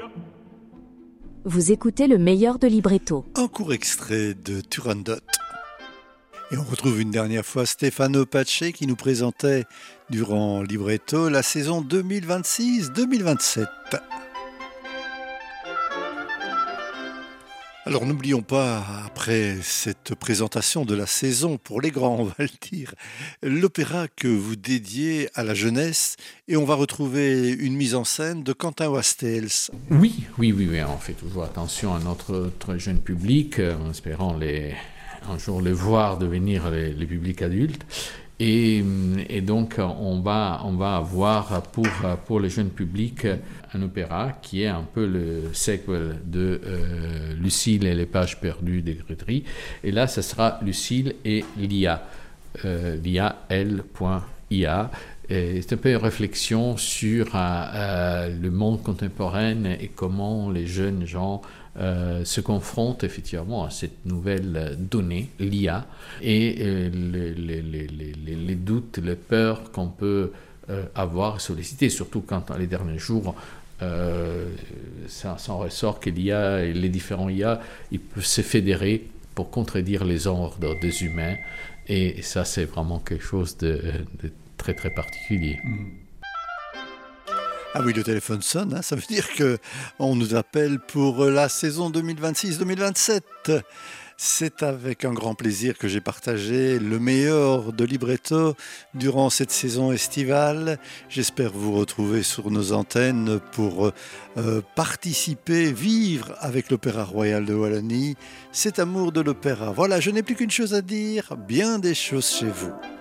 Vous écoutez le meilleur de Libretto. Un court extrait de Turandot. Et on retrouve une dernière fois Stefano Pace qui nous présentait durant Libretto la saison 2026-2027. Alors n'oublions pas, après cette présentation de la saison pour les grands, on va le dire, l'opéra que vous dédiez à la jeunesse, et on va retrouver une mise en scène de Quentin Wastels. Oui, on fait toujours attention à notre très jeune public, en espérant un jour les voir devenir les publics adultes. Et donc, on va avoir pour le jeune public un opéra qui est un peu le sequel de Lucile et les pages perdues des Gréteries. Et là, ce sera Lucile et l'IA, L.IA. C'est un peu une réflexion sur le monde contemporain et comment les jeunes gens se confrontent effectivement à cette nouvelle donnée, l'IA, et les doutes, les peurs qu'on peut avoir sollicitées, surtout quand dans les derniers jours, ça s'en ressort que l'IA et les différents IA, ils peuvent se fédérer pour contredire les ordres des humains, et ça c'est vraiment quelque chose de très très particulier. Ah oui, le téléphone sonne, ça veut dire qu'on nous appelle pour la saison 2026-2027. C'est avec un grand plaisir que j'ai partagé le meilleur de Libretto durant cette saison estivale. J'espère vous retrouver sur nos antennes pour participer, vivre avec l'Opéra Royal de Wallonie, cet amour de l'opéra. Voilà, je n'ai plus qu'une chose à dire, bien des choses chez vous.